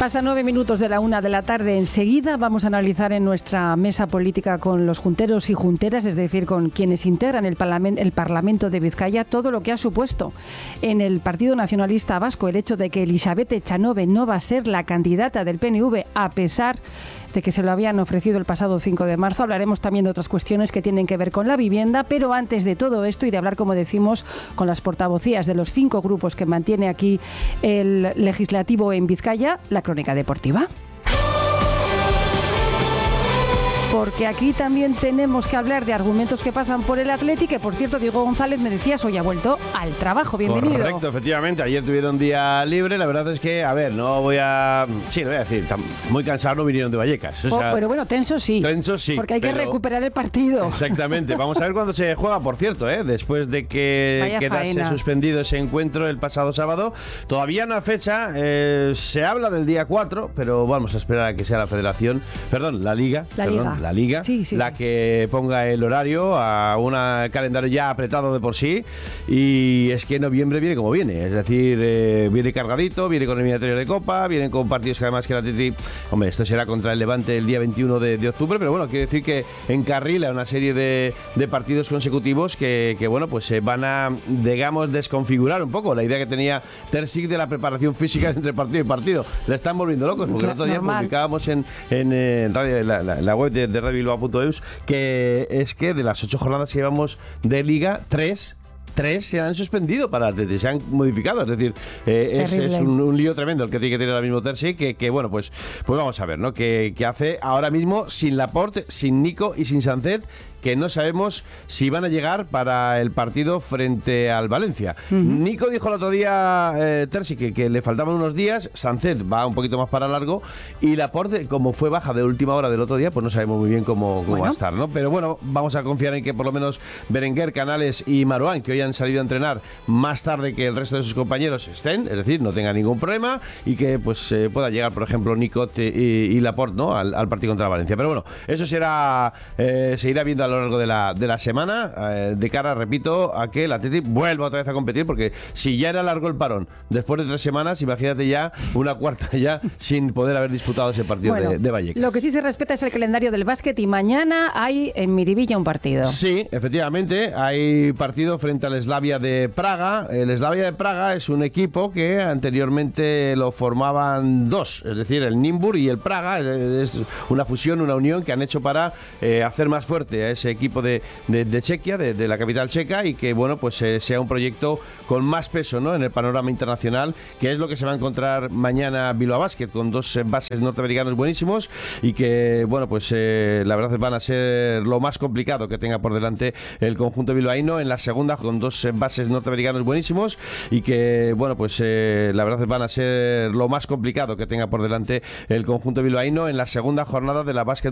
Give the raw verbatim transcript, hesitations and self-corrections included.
Pasan nueve minutos de la una de la tarde. Enseguida vamos a analizar en nuestra mesa política con los junteros y junteras, es decir, con quienes integran el, parlament, el Parlamento de Vizcaya, todo lo que ha supuesto en el Partido Nacionalista Vasco el hecho de que Elizabeth Echanove no va a ser la candidata del P N V a pesar de que se lo habían ofrecido el pasado cinco de marzo. Hablaremos también de otras cuestiones que tienen que ver con la vivienda, pero antes de todo esto y de hablar, como decimos, con las portavocías de los cinco grupos que mantiene aquí el legislativo en Vizcaya, la crónica deportiva. Porque aquí también tenemos que hablar de argumentos que pasan por el Atleti, que por cierto, Diego González, me decías, hoy ha vuelto al trabajo. Bienvenido. Correcto, efectivamente. Ayer tuvieron día libre. La verdad es que, a ver, no voy a... Sí, lo voy a decir. Muy cansados no vinieron de Vallecas. O sea, oh, pero bueno, tenso sí. Tenso sí. Porque hay pero... que recuperar el partido. Exactamente. Vamos a ver cuándo se juega, por cierto, ¿eh? Después de que Vaya quedase faena. suspendido ese encuentro el pasado sábado. Todavía no hay fecha. Eh, se habla del día cuatro, pero vamos a esperar a que sea la federación, perdón, la Liga. La perdón, Liga. La Liga. Sí, sí. La que ponga el horario a un calendario ya apretado de por sí, y es que noviembre viene como viene, es decir, eh, viene cargadito, viene con eliminatorio de Copa, vienen con partidos que además que la Titi, hombre, esto será contra el Levante el día veintiuno de, de octubre, pero bueno, quiere decir que encarrila una serie de, de partidos consecutivos que, que bueno, pues se eh, van a, digamos, desconfigurar un poco la idea que tenía Terzic de la preparación física entre partido y partido. Le están volviendo locos, porque el otro día Normal. publicábamos en, en, en radio, la, la, la web de, de radio bilbao punto eus que es que de las ocho jornadas que llevamos de Liga, tres Tres se han suspendido para Atleti, se han modificado, es decir, eh, es, es un, un lío tremendo el que tiene que tener ahora mismo Terzic, que, que bueno, pues, pues vamos a ver, ¿no? Que, que hace ahora mismo sin Laporte, sin Nico y sin Sancet, que no sabemos si van a llegar para el partido frente al Valencia. Uh-huh. Nico dijo el otro día, eh, Terzic, que, que le faltaban unos días, Sancet va un poquito más para largo, y Laporte, como fue baja de última hora del otro día, pues no sabemos muy bien cómo, cómo bueno. va a estar, ¿no? Pero bueno, vamos a confiar en que por lo menos Berenguer, Canales y Marouane, que hoy han salido a entrenar más tarde que el resto de sus compañeros, estén, es decir, no tengan ningún problema, y que pues eh, pueda llegar, por ejemplo, Nico y, y Laporte, ¿no? al, al partido contra Valencia. Pero bueno, eso será, eh, se irá viendo a lo largo de la, de la semana, eh, de cara, repito, a que el Athletic vuelva otra vez a competir, porque si ya era largo el parón después de tres semanas, imagínate ya una cuarta ya sin poder haber disputado ese partido bueno, de, de Vallecas. Lo que sí se respeta es el calendario del básquet, y mañana hay en Miribilla un partido. Sí, efectivamente, hay partido frente al Slavia de Praga. El Slavia de Praga es un equipo que anteriormente lo formaban dos, es decir, el Nymburk y el Praga. Es una fusión, una unión que han hecho para eh, hacer más fuerte a ese equipo de, de, de Chequia, de, de la capital checa, y que bueno, pues eh, sea un proyecto con más peso, ¿no? en el panorama internacional, que es lo que se va a encontrar mañana Bilbao Basket, con dos eh, bases norteamericanos buenísimos, y que bueno, pues eh, la verdad van a ser lo más complicado que tenga por delante el conjunto bilbaíno en la segunda, con dos eh, bases norteamericanos buenísimos, y que bueno, pues eh, la verdad van a ser lo más complicado que tenga por delante el conjunto bilbaíno en la segunda jornada de la Basket